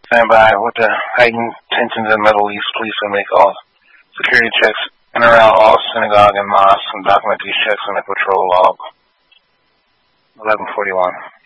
Stand by with the heightened tensions in the Middle East. Police will make all security checks in and around all synagogue and mosques and document these checks in the patrol log. 11:41.